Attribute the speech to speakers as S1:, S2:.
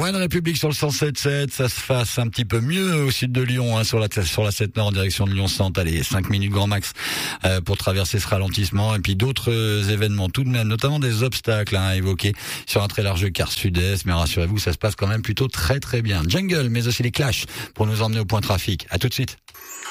S1: Rouen République sur le 107.7, ça se fasse un petit peu mieux au sud de Lyon, sur la 7 Nord en direction de Lyon-Centre. Allez, 5 minutes grand max pour traverser ce ralentissement. Et puis d'autres événements tout de même, notamment des obstacles à évoquer sur un très large quart sud-est. Mais rassurez-vous, ça se passe quand même plutôt très très bien. Jungle, mais aussi les Clash pour nous emmener au point trafic. À tout de suite.